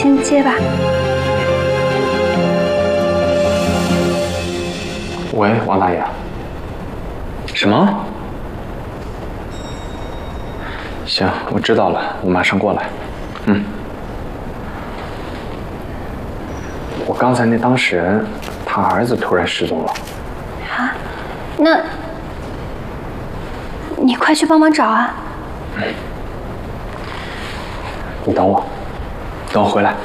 先接吧。 喂，王大爷。什么？行，我知道了，我马上过来。嗯。我刚才那当事人，他儿子突然失踪了。 啊？那，你快去帮忙找啊！ 你等我，等我回来。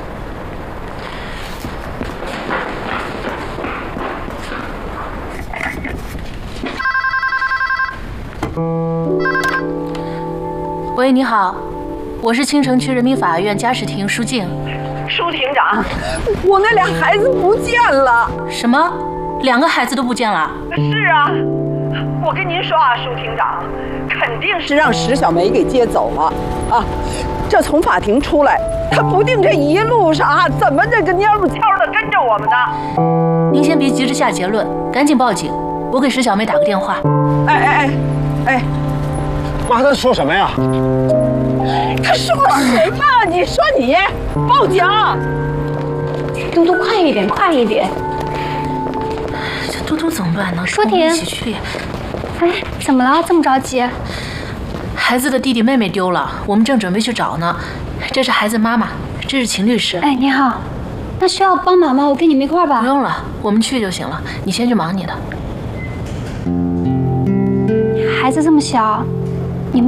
喂，你好，我是青城区人民法院家事庭舒静。 舒庭长，我那俩孩子不见了。 什么？2个孩子都不见了？ 是啊，我跟您说啊，舒庭长，肯定是让石小梅给接走了啊。这从法庭出来，他不定这一路上啊，怎么这个蔫不悄的跟着我们呢？ 您先别急着下结论，赶紧报警，我给石小梅打个电话。 哎， 妈，他说什么呀？ 他说什么？你说你报警！ 嘟嘟，快一点，快一点！ 这嘟嘟怎么办呢？ 舒婷， 一起去。 哎，怎么了？这么着急？ 孩子的弟弟妹妹丢了，我们正准备去找呢。这是孩子妈妈，这是秦律师。 哎，你好，那需要帮忙吗？我跟你们一块儿吧。 不用了，我们去就行了。你先去忙你的。 孩子这么小，